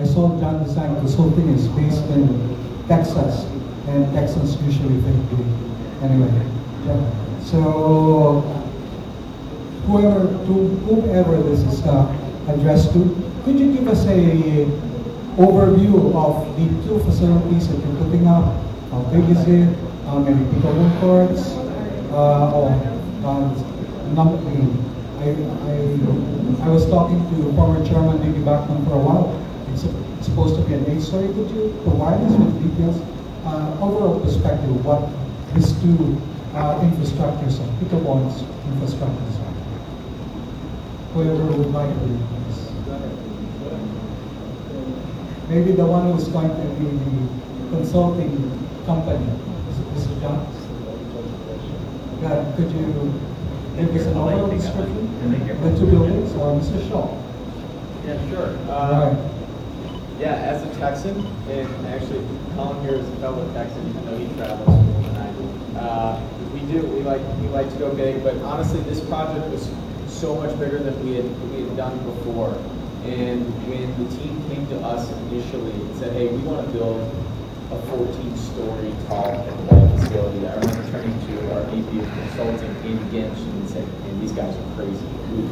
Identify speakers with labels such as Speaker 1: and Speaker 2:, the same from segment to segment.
Speaker 1: I saw John Design Consulting is based in Texas, and Texans usually think big. Anyway, yeah. So whoever this is addressed to, could you give us a overview of the two facilities that you're putting up? How big is it? How many pickleball courts? I was talking to former Chairman David Bachman for a while. It's supposed to be an 8-story. Could you provide us with details, overall perspective, what these two infrastructures of pickleball infrastructures are? Whoever would like to read this. Maybe the one who's going to be the consulting company. Is it Mr. John? Yeah, could you give us an overall description? The two buildings, or Mr. Shaw?
Speaker 2: Yeah, sure.
Speaker 1: Right.
Speaker 2: Yeah, as a Texan, and actually Colin here is a fellow Texan, even though he travels more than I do. We like to go big, but honestly, this project was so much bigger than we had done before. And when the team came to us initially and said, "Hey, we want to build a 14-story tall pickleball facility," I remember turning to our VP of Consulting, Andy Ginch, and said, "Man, these guys are crazy.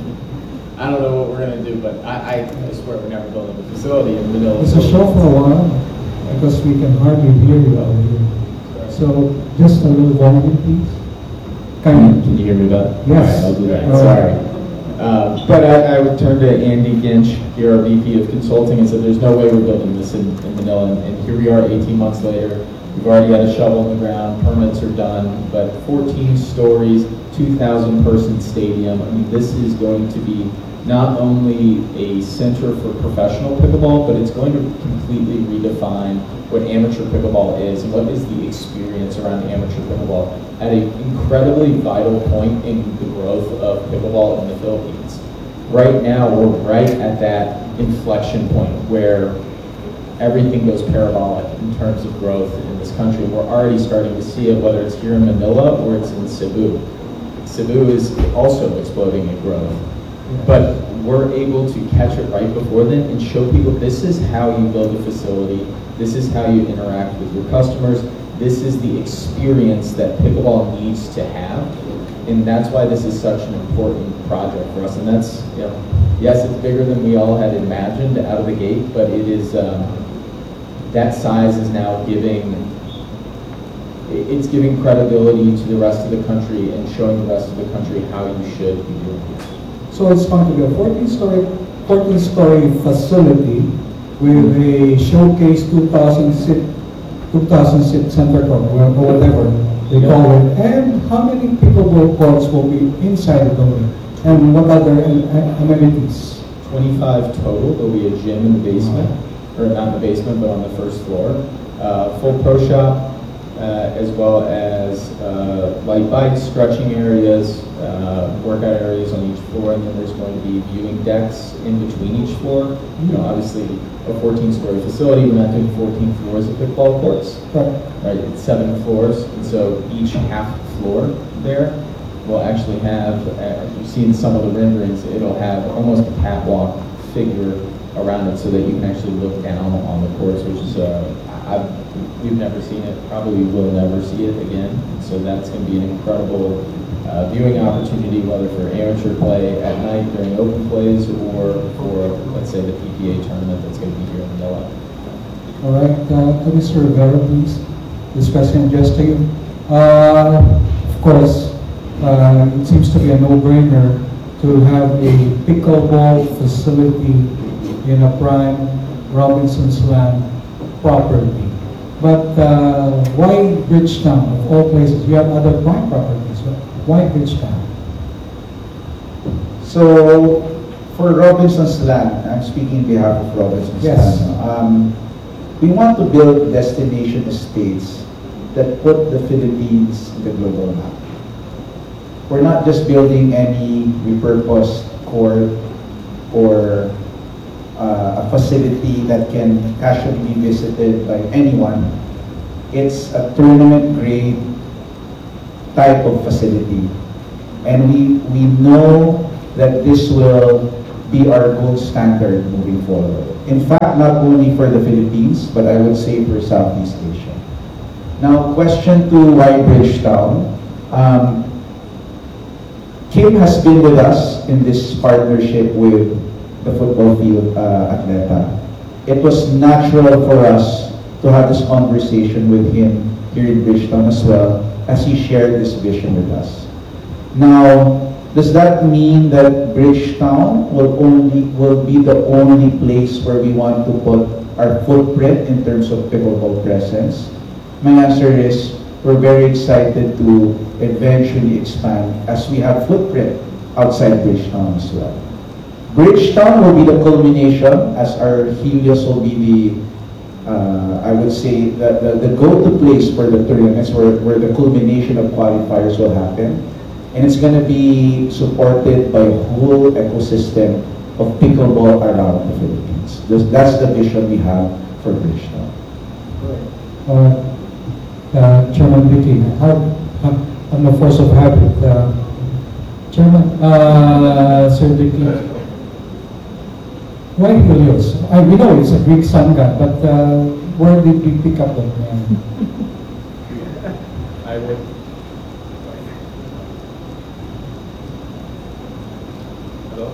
Speaker 2: I don't know what we're going to do, but I swear we're never building a facility in Manila."
Speaker 1: It's a show for a while, because we can hardly hear you out here. So, just a little volume, please.
Speaker 2: Can you hear me better?
Speaker 1: Yes.
Speaker 2: All right, I'll do that. Sorry. But I would turn to Andy Ginch, here our VP of Consulting, and said, "There's no way we're building this in Manila." And here we are 18 months later. We've already had a shovel in the ground, permits are done, but 14 stories, 2,000-person stadium. I mean, this is going to be not only a center for professional pickleball, but it's going to completely redefine what amateur pickleball is and what is the experience around amateur pickleball at an incredibly vital point in the growth of pickleball in the Philippines. Right now, we're right at that inflection point where everything goes parabolic in terms of growth in this country. We're already starting to see it, whether it's here in Manila or it's in Cebu. Cebu is also exploding in growth. But we're able to catch it right before then and show people this is how you build a facility, this is how you interact with your customers, this is the experience that pickleball needs to have, and that's why this is such an important project for us. And that's, yes, it's bigger than we all had imagined out of the gate, but it is, that size is now giving credibility to the rest of the country and showing the rest of the country how you should be doing it.
Speaker 1: So it's going to be a 14-story facility with a showcase 2,000 center court, or whatever they call it. And how many pickleball courts will be inside the building? And what other amenities?
Speaker 2: 25 total. There'll be a gym in the basement, or not in the basement, but on the first floor. Full pro shop, as well as light bikes, stretching areas, workout areas on each floor, and then there's going to be viewing decks in between each floor. Obviously, a 14-story facility, we're not doing 14 floors of pickleball courts. Right, it's 7 floors, and so each half floor there will actually have, as you've seen some of the renderings, it'll have almost a catwalk figure around it so that you can actually look down on the courts, which is, we've never seen it, probably will never see it again. So that's going to be an incredible viewing opportunity, whether for amateur play at night during open plays or for, let's say, the PPA tournament that's going to be here in Manila.
Speaker 1: All right, Mr. Rivera, please. This question addressed to you. Of course, it seems to be a no-brainer to have a pickleball facility in a prime Robinson's Land property. But why Bridgetown, of all places? We have other prime properties, but why Bridgetown?
Speaker 3: So, for Robinson's Land, I'm speaking on behalf of Robinson's Land. We want to build destination estates that put the Philippines in the global map. We're not just building any repurposed court or a facility that can casually be visited by anyone. It's a tournament-grade type of facility. And we know that this will be our gold standard moving forward. In fact, not only for the Philippines, but I would say for Southeast Asia. Now, question to why Bridgetown. Kim has been with us in this partnership with the football field Atleta. It was natural for us to have this conversation with him here in Bridgetown as well, as he shared this vision with us. Now, does that mean that Bridgetown will be the only place where we want to put our footprint in terms of pickleball presence? My answer is we're very excited to eventually expand as we have footprint outside Bridgetown as well. Bridgetown will be the culmination, as our Helios will be the I would say the go-to place for the tournaments where the culmination of qualifiers will happen. And it's going to be supported by a whole ecosystem of pickleball around the Philippines. That's the vision we have for Bridgetown.
Speaker 1: Chairman Vicky, on the force of habit, Chairman, Sir Vicky, why Helios? We know it's a Greek sun god, but where did we pick up that name?
Speaker 2: I would. Hello?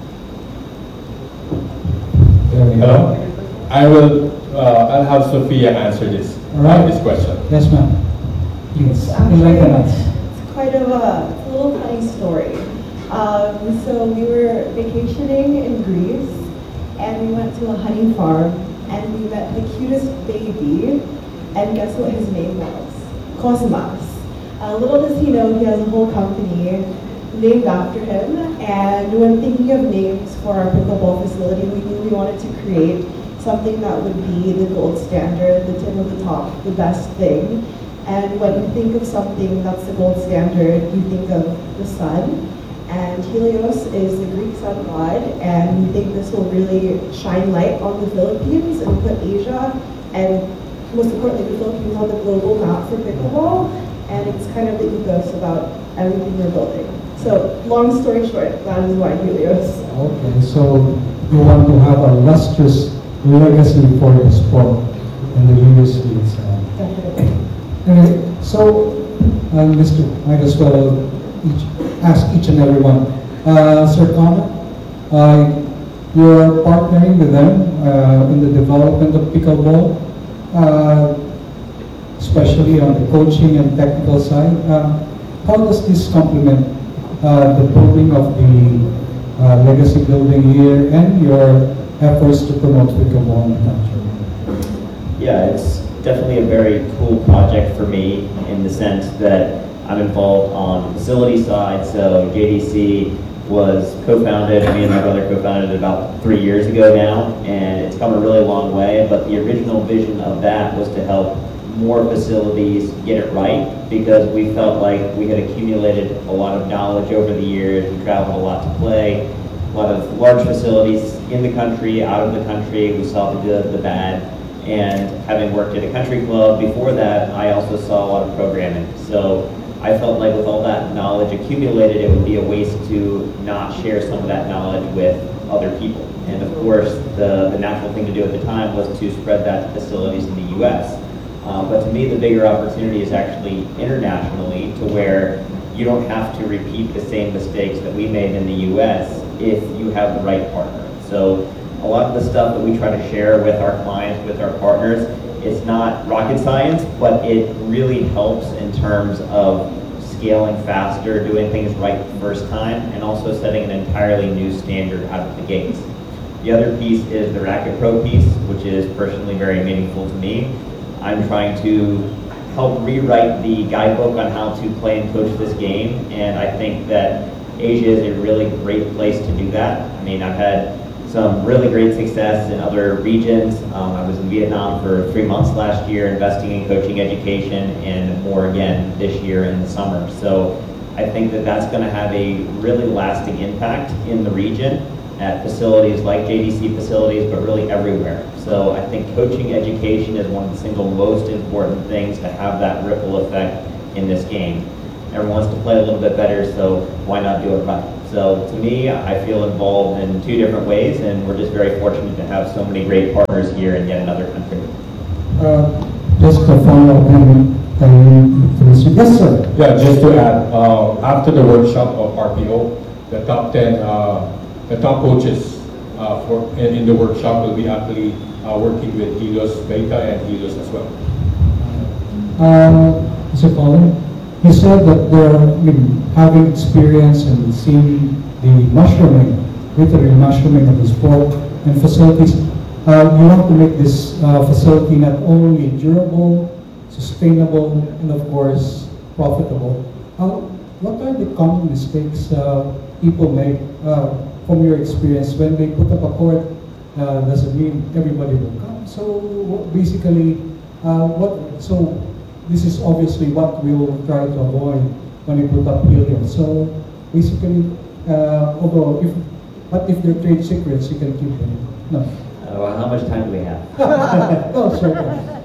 Speaker 1: There we
Speaker 2: Hello?
Speaker 1: go.
Speaker 2: I will, I'll have Sophia answer this,
Speaker 1: All right.
Speaker 2: this question.
Speaker 1: Yes, ma'am. Please,
Speaker 4: Actually,
Speaker 1: enlighten us.
Speaker 4: it's quite of a little funny story. So we were vacationing in Greece, and we went to a honey farm, and we met the cutest baby, and guess what his name was? Cosmas. Little does he know, he has a whole company named after him, and when thinking of names for our pickleball facility, we knew we wanted to create something that would be the gold standard, the tip of the top, the best thing. And when you think of something that's the gold standard, you think of the sun. And Helios is the Greek sun god, and we think this will really shine light on the Philippines and put Asia, and most importantly the Philippines, on the global map for pickleball. And it's kind of the ethos about everything we're building. So, long story short, that is why Helios.
Speaker 1: Okay, so you want to have a lustrous legacy for the sport and the Helios Leagues.
Speaker 4: Definitely.
Speaker 1: Anyway, so, Mr. Might as well ask each and every one. Sir Connor, you're partnering with them in the development of pickleball, especially on the coaching and technical side. How does this complement the building of the legacy building here and your efforts to promote pickleball in the country?
Speaker 5: Yeah, it's definitely a very cool project for me in the sense that I'm involved on the facility side. So JDC was co-founded, me and my brother co-founded it about 3 years ago now, and it's come a really long way. But the original vision of that was to help more facilities get it right, because we felt like we had accumulated a lot of knowledge over the years. We traveled a lot to play, a lot of large facilities in the country, out of the country. We saw the good, the bad, and having worked at a country club before that, I also saw a lot of programming. So I felt like with all that knowledge accumulated, it would be a waste to not share some of that knowledge with other people. And of course, the natural thing to do at the time was to spread that to facilities in the U.S. But to me, the bigger opportunity is actually internationally, to where you don't have to repeat the same mistakes that we made in the U.S. if you have the right partner. So a lot of the stuff that we try to share with our clients, with our partners, it's not rocket science, but it really helps in terms of scaling faster, doing things right the first time, and also setting an entirely new standard out of the gates. The other piece is the Racket Pro piece, which is personally very meaningful to me. I'm trying to help rewrite the guidebook on how to play and coach this game, and I think that Asia is a really great place to do that. I mean, I've had some really great success in other regions. I was in Vietnam for 3 months last year, investing in coaching education, and more again this year in the summer. So I think that that's going to have a really lasting impact in the region at facilities like JDC facilities, but really everywhere. So I think coaching education is one of the single most important things to have that ripple effect in this game. Everyone wants to play a little bit better, so why not do it right? So to me, I feel involved in two different ways, and we're just very fortunate to have so many great partners here in yet another country.
Speaker 1: Just to follow up yes, sir.
Speaker 6: Yeah, just to add, after the workshop of RPO, the top 10, the top coaches in the workshop will be actually working with Helios Beta and Helios as well.
Speaker 1: Mr. Colin, he said that they're having experience and seeing the mushrooming, literally mushrooming of the sport and facilities. You want to make this facility not only durable, sustainable, and of course profitable. What are the common mistakes people make from your experience when they put up a court? Doesn't mean everybody will come. So basically, so this is obviously what we will try to avoid when we put up Helios. So basically, but if they're trade secrets, you can keep them. No.
Speaker 5: Well, how much time do we have?
Speaker 1: Oh, sorry.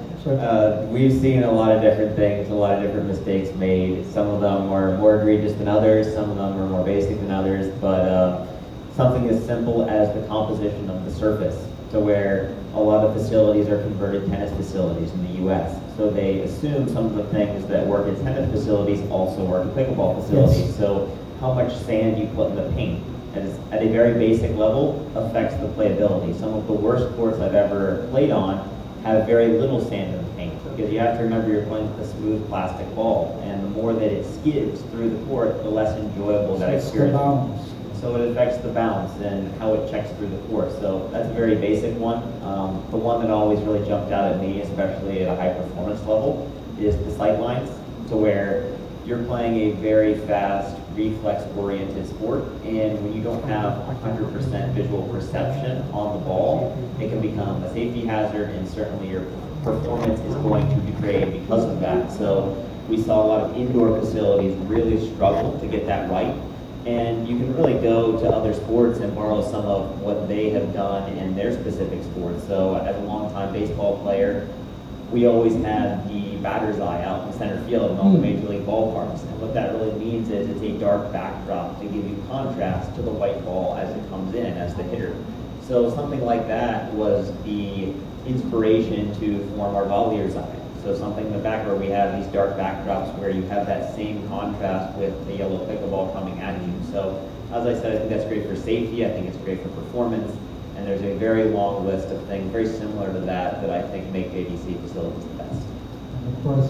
Speaker 5: We've seen a lot of different things, a lot of different mistakes made. Some of them are more egregious than others, some of them are more basic than others, but something as simple as the composition of the surface, to where a lot of facilities are converted tennis facilities in the U.S. So they assume some of the things that work at tennis facilities also work at pickleball facilities.
Speaker 1: Yes.
Speaker 5: So how much sand you put in the paint, at a very basic level, affects the playability. Some of the worst courts I've ever played on have very little sand in the paint, because you have to remember you're playing with a smooth plastic ball, and the more that it skids through the court, the less enjoyable that experience. So it affects the bounce and how it checks through the court. So that's a very basic one. The one that always really jumped out at me, especially at a high performance level, is the sight lines, to where you're playing a very fast, reflex-oriented sport, and when you don't have 100% visual perception on the ball, it can become a safety hazard, and certainly your performance is going to degrade because of that. So we saw a lot of indoor facilities really struggle to get that right, and you can really go to other sports and borrow some of what they have done in their specific sports. So as a longtime baseball player, we always had the batter's eye out in center field in all the major league ballparks. And what that really means is it's a dark backdrop to give you contrast to the white ball as it comes in as the hitter. So something like that was the inspiration to form our volleyer eye. So something in the back where we have these dark backdrops where you have that same contrast with the yellow pickleball coming at you. So as I said, I think that's great for safety. I think it's great for performance. And there's a very long list of things very similar to that I think make JDC facilities the best.
Speaker 1: Of course,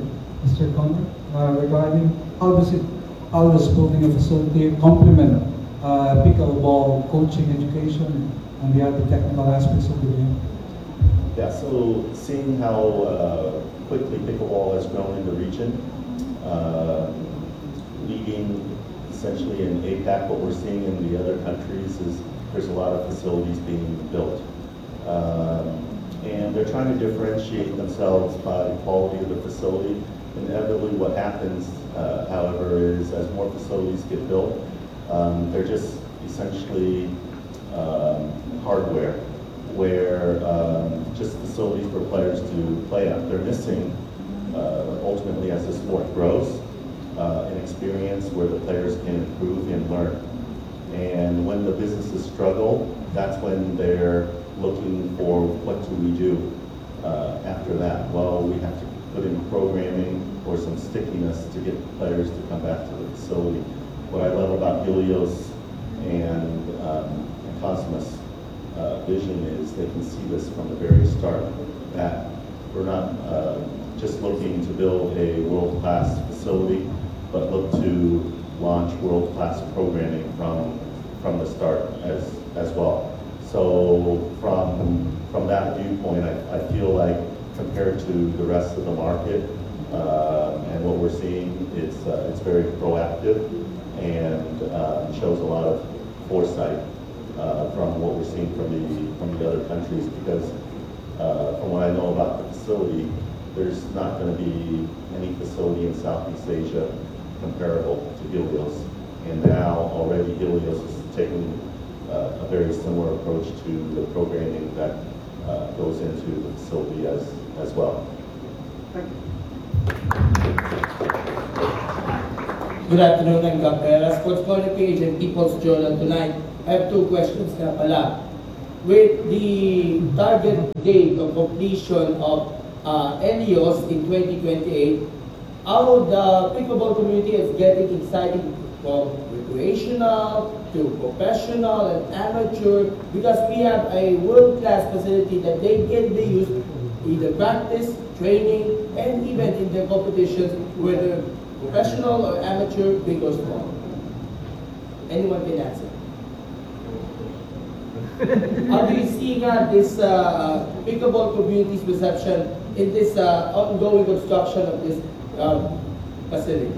Speaker 1: Mr. Conner, regarding how does building a facility complement pickleball coaching, education, and the other technical aspects of the game?
Speaker 7: Yeah, so seeing how quickly pickleball has grown in the region, leading essentially in APAC, what we're seeing in the other countries is there's a lot of facilities being built. And they're trying to differentiate themselves by the quality of the facility. Inevitably what happens, however, is as more facilities get built, they're just essentially hardware, where just facilities for players to play at. They're missing, ultimately as the sport grows, an experience where the players can improve and learn. And when the businesses struggle, that's when they're looking for what do we do after that. Well, we have to put in programming or some stickiness to get players to come back to the facility. What I love about Helios and Cosmos vision is they can see this from the very start, that we're not just looking to build a world-class facility, but look to launch world-class programming from the start as well. So from that viewpoint, I feel like compared to the rest of the market and what we're seeing, it's very proactive and shows a lot of foresight from what we're seeing from the other countries, because from what I know about the facility, there's not going to be any facility in Southeast Asia comparable to Helios. And now already Helios is taking a very similar approach to the programming that goes into the facility as well.
Speaker 8: Good afternoon, I'm Doc Pera, Sports Corner Page and People's Journal tonight. I have two questions na pala. With the target date of completion of Helios in 2028, how the pickleball community is getting excited from recreational to professional and amateur, because we have a world-class facility that they can be used either practice, training, and even in the competitions, whether professional or amateur, big or small. Anyone can answer. How do you see this pickleball community's perception in this ongoing construction of this facility?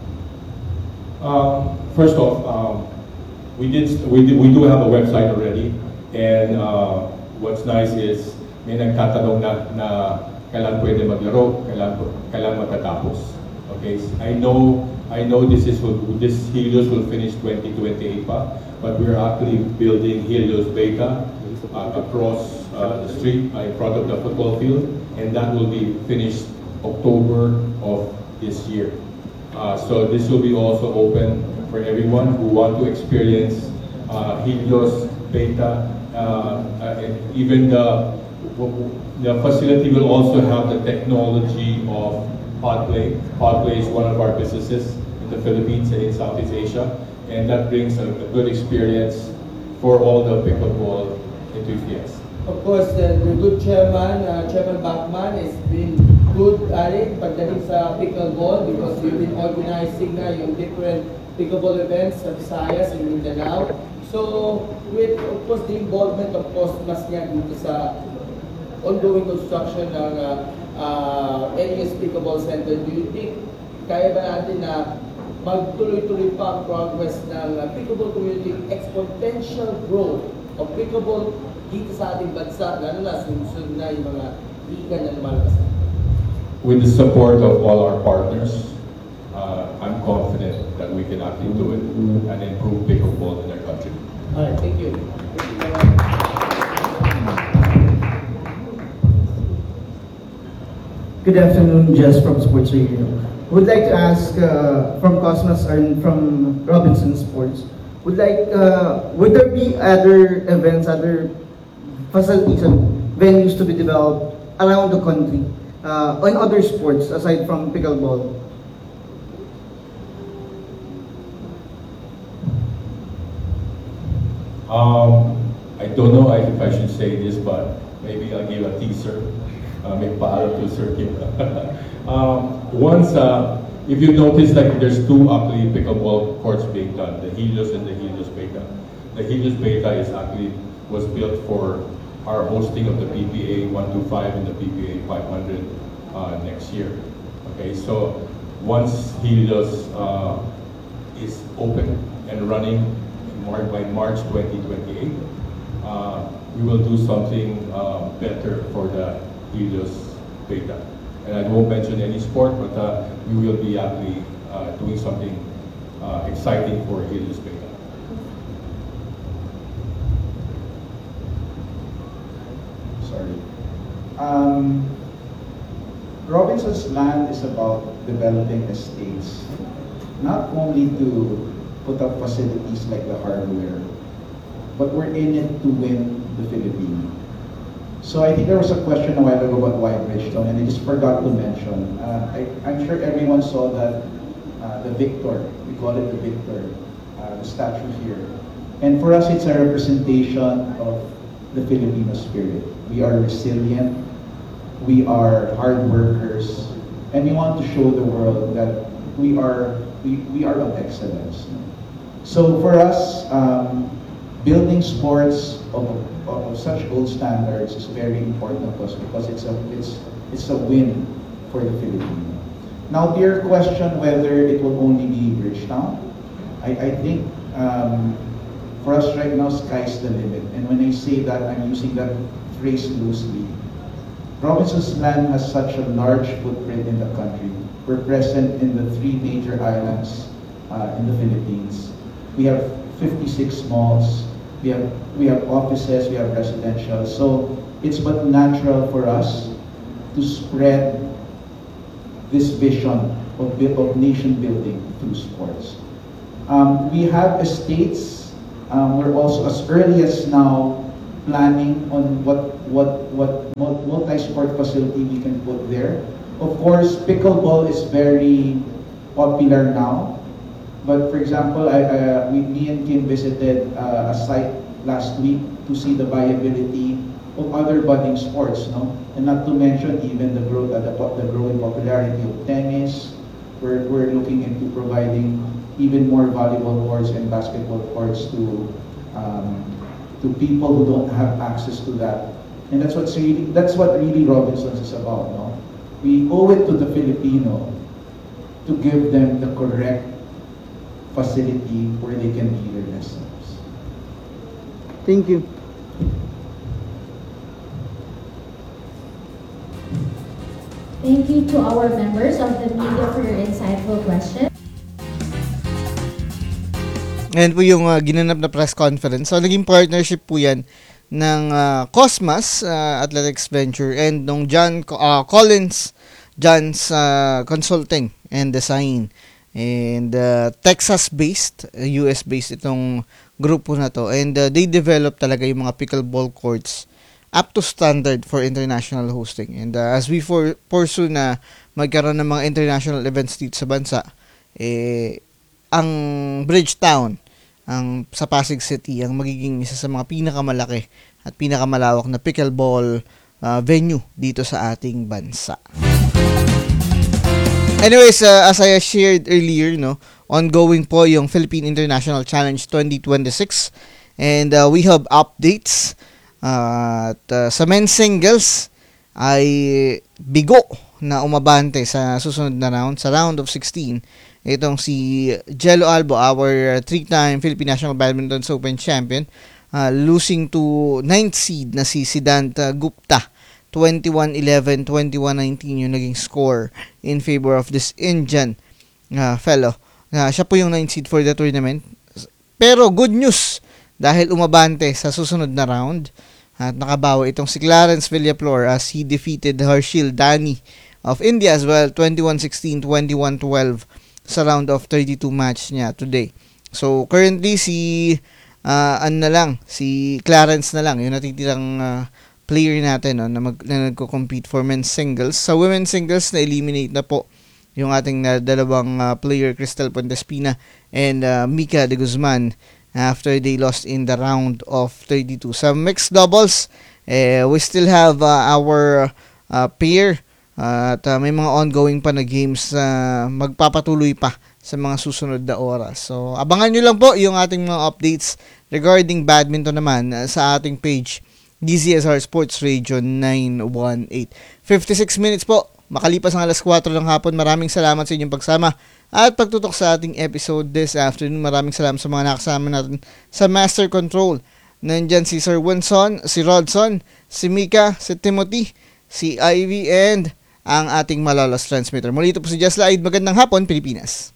Speaker 6: First off, we do have a website already, and what's nice is may nagtatanong na kailan pwede maglaro, kailan matatapos. Okay, I know this Helios will finish 2028 pa, but we're actually building Helios Beta across the street in front of the football field, and that will be finished October of this year. So this will be also open for everyone who want to experience Helios Beta, and even the facility will also have the technology of Podplay. Podplay is one of our businesses in the Philippines and in Southeast Asia, and that brings a good experience for all the pickleball enthusiasts.
Speaker 8: Of course, the good chairman, Chairman Bachman, has been good at it pagdating sa pickleball, because you've been organizing yung different pickleball events sa Visayas and Mindanao. So, with of course the involvement of Cosmas niya dito sa ongoing construction ng Helios Pickleball Center, do you think kaya ba natin na magtuloy-tuloy pa ang progress ng pickleball community, exponential growth of pickleball dito sa ating bansa, lalo na sunod na yung mga liga na lumalabas?
Speaker 6: With the support of all our partners, I'm confident that we can actually do it and improve pickleball in our country.
Speaker 8: All right, thank you.
Speaker 9: Good afternoon, Jess from Sports Radio. Would like to ask from Cosmos and from Robinson Sports. Would there be other events, other facilities and venues to be developed around the country on other sports aside from pickleball?
Speaker 6: I don't know if I should say this, but maybe I'll give a teaser. May paalam to Sir Kim. If you notice, like there's two actually pickleball courts being done, the Helios and the Helios Beta. The Helios Beta was built for our hosting of the PPA 125 and the PPA 500 next year. Okay, so once Helios is open and running by March 2028, we will do something better for the Helios Beta. And I won't mention any sport, but we will be actually doing something exciting for Helios Beta.
Speaker 3: Sorry. Robinson's land is about developing estates, not only to put up facilities like the hardware, but we're in it to win the Philippines. So I think there was a question a while ago about why Bridgestone, and I just forgot to mention. I'm sure everyone saw that the Victor, we call it the Victor, the statue here. And for us, it's a representation of the Filipino spirit. We are resilient, we are hard workers, and we want to show the world that we are of excellence. So for us, building sports of such old standards is very important to us because it's a win for the Philippines. Now, to your question whether it will only be Bridgetown, I think for us right now, sky's the limit. And when I say that, I'm using that phrase loosely. Robinson's land has such a large footprint in the country. We're present in the 3 major islands in the Philippines. We have 56 malls. We have offices, we have residential. So it's but natural for us to spread this vision of nation building through sports. We have estates. We're also as early as now planning on what multi-sport facility we can put there. Of course, pickleball is very popular now. But for example, me and Kim visited a site last week to see the viability of other budding sports, no? And not to mention even the growing popularity of tennis. We're looking into providing even more volleyball courts and basketball courts to people who don't have access to that. And that's what really Robinsons is about, no? We owe it to the Filipino to give them the correct facility where they can be their best selves.
Speaker 9: Thank you.
Speaker 10: Thank you to our members of the media for your insightful questions.
Speaker 11: Ngayon po yung ginanap na press conference. So, naging partnership po yan ng Cosmas Athletics Venture and nung John's Consulting and Design. And Texas-based, US-based itong grupo na to. And they develop talaga yung mga pickleball courts up to standard for international hosting. And as we pursue na magkaroon ng mga international events dito sa bansa, ang Bridgetown, sa Pasig City, ang magiging isa sa mga pinakamalaki at pinakamalawak na pickleball venue dito sa ating bansa. Anyways, as I shared earlier, no, ongoing po yung Philippine International Challenge 2026 and we have updates at sa men's singles ay bigo na umabante sa susunod na round, sa round of 16. Itong si Jello Albo, our 3-time Philippine National Badminton Open champion, losing to 9th seed na si Siddhant Gupta. 21-11, 21-19 yung naging score in favor of this Indian fellow. Siya po yung 9th seed for the tournament. Pero good news, dahil umabante sa susunod na round at nakabawi itong si Clarence Villaflor as he defeated Harshil Dani of India as well, 21-16, 21-12 sa round of 32 match niya today. So currently si Clarence na lang yung natitirang player natin, no, na nagko-compete for men's singles. Sa women's singles na eliminate na po yung ating dalawang player, Crystal Pontespina and Mika de Guzman, after they lost in the round of 32. Sa mixed doubles, we still have our pair at may mga ongoing pa na games magpapatuloy pa sa mga susunod na oras. So, abangan nyo lang po yung ating mga updates regarding badminton naman sa ating page, DZSR Sports Radio 918. 56 minutes po, makalipas ang alas 4 ng hapon. Maraming salamat sa inyong pagsama at pagtutok sa ating episode this afternoon. Maraming salamat sa mga nakasama natin sa Master Control. Nandyan si Sir Winson, si Rodson, si Mika, si Timothy, si Ivy, and ang ating malalas transmitter. Muli ito po si Jess Laid. Magandang hapon, Pilipinas.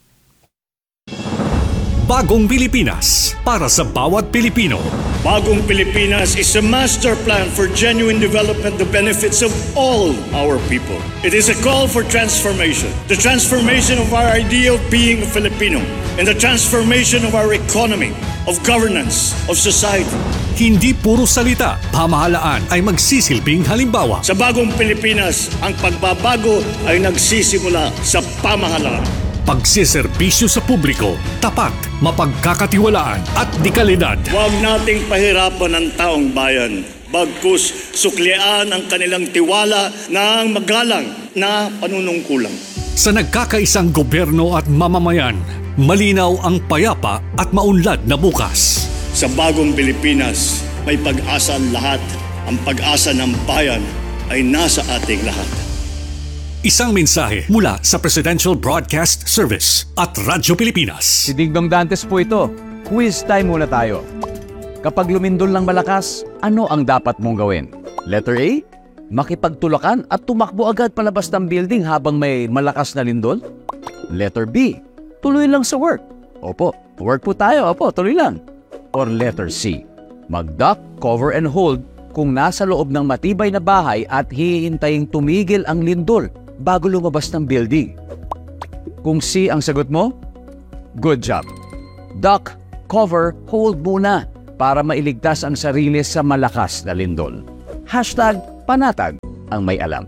Speaker 12: Bagong Pilipinas para sa bawat Pilipino.
Speaker 13: Bagong Pilipinas is a master plan for genuine development that benefits of all our people. It is a call for transformation. The transformation of our idea of being a Filipino and the transformation of our economy, of governance, of society.
Speaker 12: Hindi puro salita, pamahalaan ay magsisilbing halimbawa.
Speaker 13: Sa bagong Pilipinas, ang pagbabago ay nagsisimula sa pamahalaan.
Speaker 12: Pagsiserbisyo sa publiko, tapat, mapagkakatiwalaan at dekalidad.
Speaker 13: Huwag nating pahirapan ang taong bayan. Bagkus suklian ang kanilang tiwala ng magalang na panunungkulan.
Speaker 12: Sa nagkakaisang gobyerno at mamamayan, malinaw ang payapa at maunlad na bukas.
Speaker 13: Sa bagong Pilipinas, may pag-asa ang lahat. Ang pag-asa ng bayan ay nasa ating lahat.
Speaker 12: Isang mensahe mula sa Presidential Broadcast Service at Radyo Pilipinas.
Speaker 14: Si Dingdong Dantes po ito. Quiz time muna tayo. Kapag lumindol ng malakas, ano ang dapat mong gawin? Letter A, makipagtulakan at tumakbo agad palabas ng building habang may malakas na lindol? Letter B, tuloy lang sa work. Opo, work po tayo. Opo, tuloy lang. Or letter C, mag-duck, cover and hold kung nasa loob ng matibay na bahay at hihintaying tumigil ang lindol bago lumabas ng building. Kung C ang sagot mo, good job. Duck, cover, hold muna para mailigtas ang sarili sa malakas na lindol. #panatag ang may alam.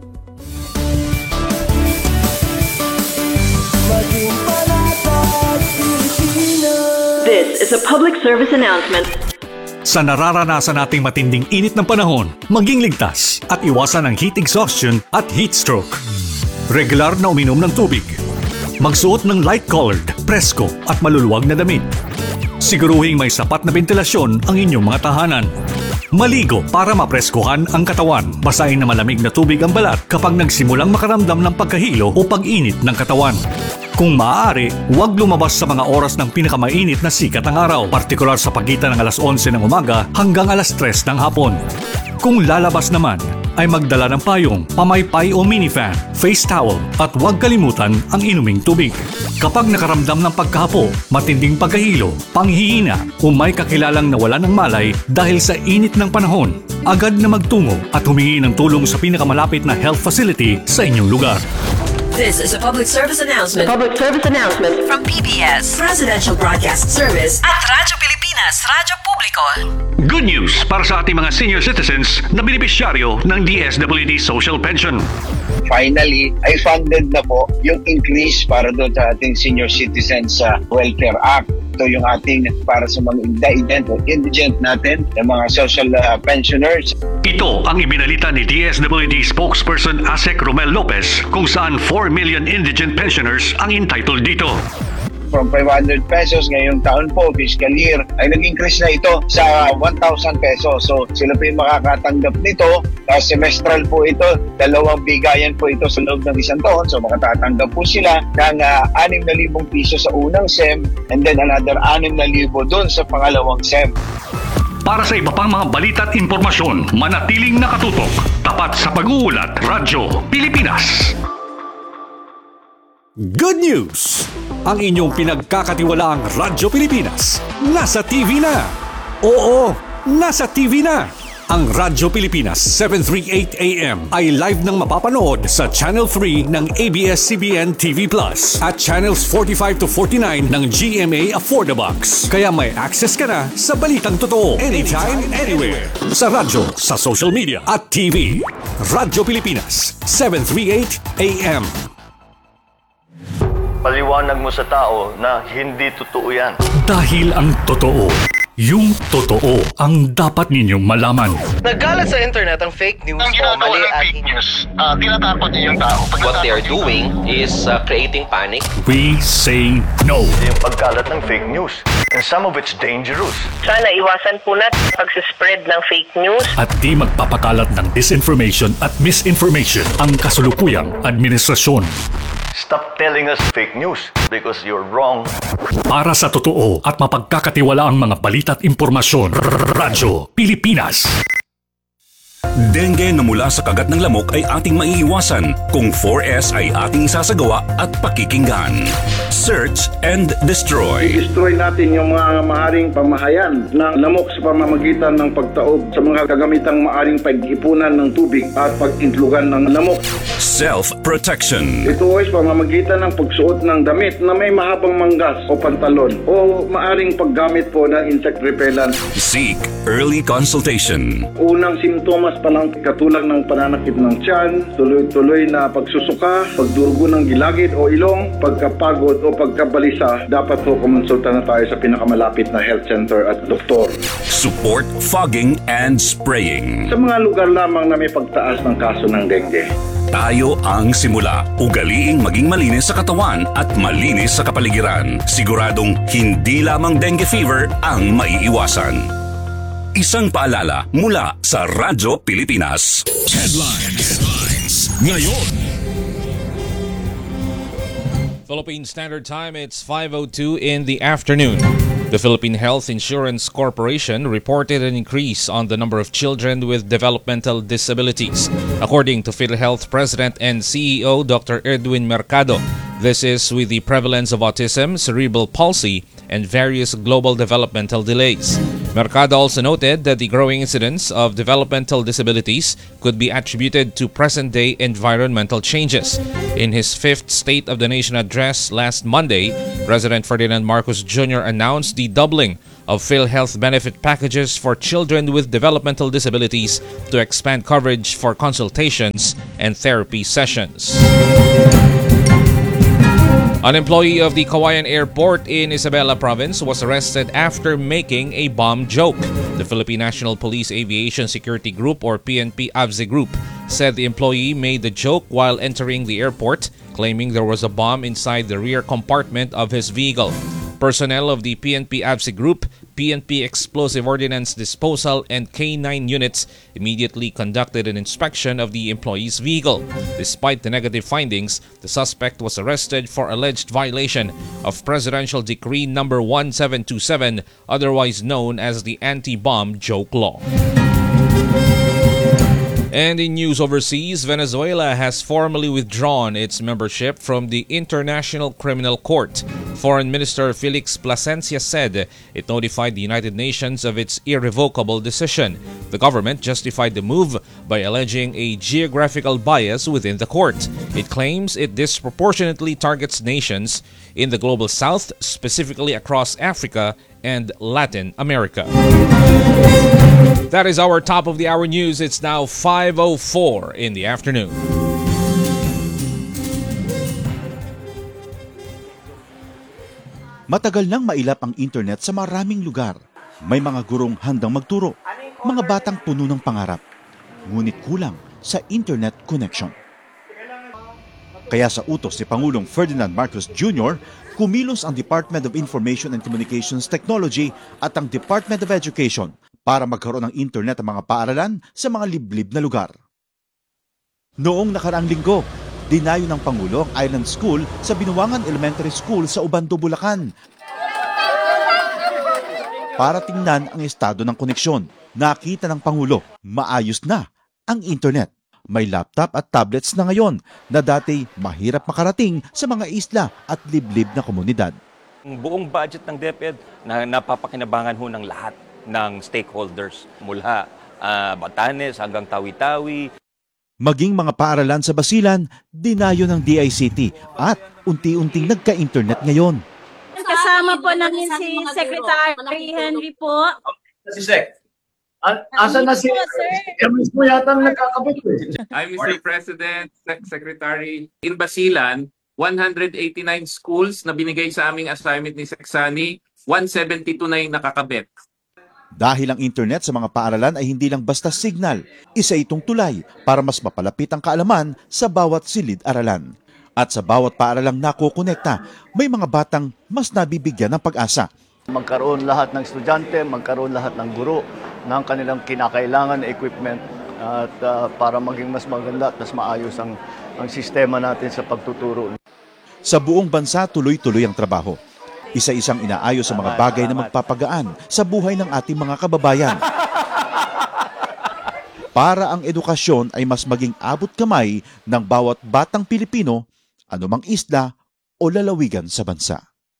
Speaker 15: This is a public service announcement.
Speaker 12: Sa nararanasan nating matinding init ng panahon, maging ligtas at iwasan ang heat exhaustion at heat stroke. Regular na uminom ng tubig. Magsuot ng light-colored, presko at maluluwag na damit. Siguruhing may sapat na ventilasyon ang inyong mga tahanan. Maligo para mapreskuhan ang katawan. Basahin na malamig na tubig ang balat kapag nagsimulang makaramdam ng pagkahilo o pag-init ng katawan. Kung maaari, huwag lumabas sa mga oras ng pinakamainit na sikat ng araw, partikular sa pagitan ng alas 11 ng umaga hanggang alas 3 ng hapon. Kung lalabas naman, ay magdala ng payong, pamaypay o minifan, face towel at huwag kalimutan ang inuming tubig. Kapag nakaramdam ng pagkahapo, matinding pagkahilo, panghihina o may kakilalang nawalan ng malay dahil sa init ng panahon, agad na magtungo at humingi ng tulong sa pinakamalapit na health facility sa inyong lugar.
Speaker 15: This is a public service announcement. From PBS, Presidential Broadcast Service at Radyo Pilipinas, Radyo Publiko.
Speaker 12: Good news para sa ating mga senior citizens na benepisyaryo ng DSWD Social Pension.
Speaker 16: Finally, ay funded na po yung increase para doon sa ating Senior Citizens Welfare Act. Ito yung ating para sa mga indigent natin, yung mga social pensioners.
Speaker 12: Ito ang ibinalita ni DSWD spokesperson Asek Romel Lopez kung saan 4 million indigent pensioners ang entitled dito.
Speaker 16: From 500 pesos ngayong taon po, fiscal year, ay nag-increase na ito sa 1,000 pesos. So sila po yung makakatanggap nito. Semestral po ito, 2 bigayan po ito sa loob ng isang taon. So makatatanggap po sila ng 6,000 piso sa unang SEM and then another 6,000 doon sa pangalawang SEM.
Speaker 12: Para sa iba pang mga balita at impormasyon, manatiling nakatutok. Tapat sa pag-uulat, Radyo Pilipinas. Good news! Ang inyong pinagkakatiwalaang Radyo Pilipinas nasa TV na. Oo, nasa TV na. Ang Radyo Pilipinas 738 AM ay live nang mapapanood sa Channel 3 ng ABS-CBN TV Plus at Channels 45 to 49 ng GMA Affordabox. Kaya may access ka na sa balitang totoo anytime, anywhere. Sa radyo, sa social media at TV. Radyo Pilipinas 738 AM.
Speaker 17: Paliwanag mo sa tao na hindi totoo yan.
Speaker 12: Dahil ang totoo, yung totoo ang dapat ninyong malaman.
Speaker 18: Nagkalat sa internet ang fake news
Speaker 17: Ang ginagawa ng fake news, tinatakot niyo yung tao.
Speaker 18: What they are doing is creating panic.
Speaker 12: We say no.
Speaker 17: Yung pagkalat ng fake news. And some of it's dangerous.
Speaker 19: Sana iwasan po natin pag-spread ng fake news.
Speaker 12: At di magpapakalat ng disinformation at misinformation ang kasulukuyang administrasyon.
Speaker 17: Stop telling us fake news because you're wrong.
Speaker 12: Para sa totoo at mapagkakatiwalaang mga balita at impormasyon, Radyo Pilipinas.
Speaker 20: Dengue na mula sa kagat ng lamok ay ating maiiwasan kung 4S ay ating sasagawa at pakikinggan. Search and destroy.
Speaker 21: I-destroy natin yung mga maaring pamahayan ng lamok sa pamamagitan ng pagtaob sa mga kagamitang maaring pag-ipunan ng tubig at pag-intlugan ng lamok.
Speaker 20: Self-protection.
Speaker 21: Ito ay pamamagitan ng pagsuot ng damit na may mahabang manggas o pantalon o maaring paggamit po ng insect repellent.
Speaker 20: Seek early consultation.
Speaker 21: Unang simptomas pa lang katulad ng pananakit ng tiyan, tuloy-tuloy na pagsusuka, pagdurugo ng gilagid o ilong, pagkapagod o pagkabalisa, dapat po kumonsulta na tayo sa pinakamalapit na health center at doktor.
Speaker 20: Support fogging and spraying.
Speaker 21: Sa mga lugar lamang na may pagtaas ng kaso ng dengue.
Speaker 20: Tayo ang simula. Ugaliing maging malinis sa katawan at malinis sa kapaligiran. Siguradong hindi lamang dengue fever ang maiiwasan. Isang paalala mula sa Radyo Pilipinas.
Speaker 12: Headlines ngayon.
Speaker 22: Philippine Standard Time, it's 5:02 in the afternoon. The Philippine Health Insurance Corporation reported an increase on the number of children with developmental disabilities. According to PhilHealth President and CEO Dr. Edwin Mercado, this is with the prevalence of autism, cerebral palsy, and various global developmental delays. Mercado also noted that the growing incidence of developmental disabilities could be attributed to present-day environmental changes. In his fifth State of the Nation address last Monday, President Ferdinand Marcos Jr. announced the doubling of PhilHealth benefit packages for children with developmental disabilities to expand coverage for consultations and therapy sessions. An employee of the Cauayan Airport in Isabela Province was arrested after making a bomb joke. The Philippine National Police Aviation Security Group or PNP-AVSE Group said the employee made the joke while entering the airport, claiming there was a bomb inside the rear compartment of his vehicle. Personnel of the PNP-AVSE Group, PNP Explosive Ordnance Disposal, and K9 units immediately conducted an inspection of the employee's vehicle. Despite the negative findings, the suspect was arrested for alleged violation of Presidential Decree No. 1727, otherwise known as the Anti-Bomb Joke Law. And in news overseas, Venezuela has formally withdrawn its membership from the International Criminal Court. Foreign Minister Felix Plasencia said it notified the United Nations of its irrevocable decision. The government justified the move by alleging a geographical bias within the court. It claims it disproportionately targets nations in the global south, specifically across Africa and Latin America. That is our top of the hour news. It's now 5:04 in the afternoon.
Speaker 2: Matagal nang mailap ang internet sa maraming lugar. May mga gurong handang magturo, mga batang puno ng pangarap. Ngunit kulang sa internet connection. Kaya sa utos ni Pangulong Ferdinand Marcos Jr., kumilos ang Department of Information and Communications Technology at ang Department of Education para magkaroon ng internet ang mga paaralan sa mga liblib na lugar. Noong nakaraang linggo, dinayo ng Pangulo ang Island School sa Binuangan Elementary School sa Ubando, Bulacan para tingnan ang estado ng koneksyon. Nakita ng Pangulo, maayos na ang internet. May laptop at tablets na ngayon na dati mahirap makarating sa mga isla at liblib na komunidad.
Speaker 4: Ang buong budget ng DepEd na napapakinabangan ho ng lahat ng stakeholders mula Batanes hanggang Tawi-Tawi.
Speaker 2: Maging mga paaralan sa Basilan, dinayo ng DICT at unti-unting nagka-internet ngayon.
Speaker 23: Kasama po namin si Secretary Henry po.
Speaker 24: Si Sec. Asan na si Emis mo yata nagkakabit eh.
Speaker 25: I'm Mr. President, Secretary. In Basilan, 189 schools na binigay sa aming assignment ni Seksani, 172 na yung nakakabit.
Speaker 2: Dahil ang internet sa mga paaralan ay hindi lang basta signal, isa itong tulay para mas mapalapit ang kaalaman sa bawat silid-aralan. At sa bawat paaralang nakokonekta, may mga batang mas nabibigyan ng pag-asa.
Speaker 26: Magkaroon lahat ng estudyante, magkaroon lahat ng guro ng kanilang kinakailangan na equipment at para maging mas maganda at mas maayos ang sistema natin sa pagtuturo.
Speaker 2: Sa buong bansa, tuloy-tuloy ang trabaho. Isa-isang inaayos sa mga bagay na magpapagaan sa buhay ng ating mga kababayan. Para ang edukasyon ay mas maging abot kamay ng bawat batang Pilipino, anumang isla o lalawigan sa bansa.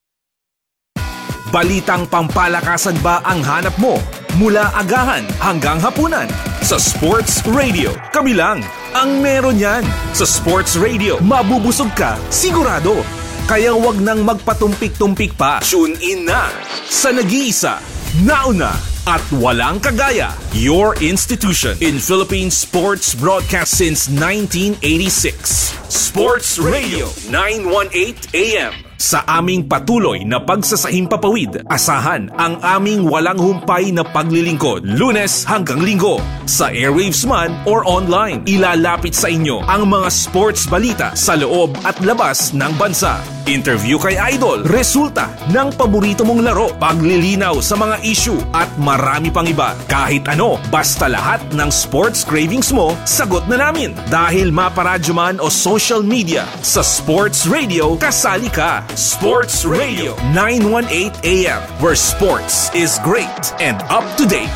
Speaker 12: Balitang pampalakasan ba ang hanap mo? Mula agahan hanggang hapunan. Sa Sports Radio, kami lang ang meron yan. Sa Sports Radio, mabubusog ka, sigurado. Kaya wag nang magpatumpik-tumpik pa. Tune in na sa nag-iisa, nauna at walang kagaya. Your institution in Philippine sports broadcast since 1986. Sports Radio 918 AM. Sa aming patuloy na pagsasahimpapawid, asahan ang aming walang humpay na paglilingkod, Lunes hanggang Linggo. Sa airwaves man or online, ilalapit sa inyo ang mga sports balita sa loob at labas ng bansa. Interview kay Idol, resulta ng paborito mong laro, paglilinaw sa mga issue at marami pang iba. Kahit ano, basta lahat ng sports cravings mo, sagot na namin. Dahil maparadyo man o social media, sa Sports Radio, kasali ka. Sports Radio 918 AM, where sports is great and up to date.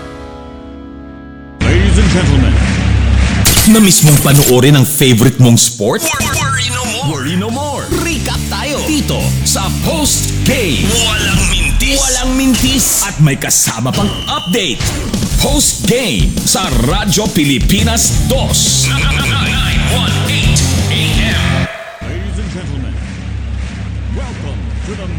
Speaker 12: Ladies and gentlemen, na-miss mong panoorin ang favorite mong sport?
Speaker 15: Worry no more.
Speaker 12: Worry no more. Recap tayo dito sa Post Game.
Speaker 15: Walang mintis.
Speaker 12: Walang mintis. At may kasama pang update. Post Game sa Radyo Pilipinas 2. 918 AM. to the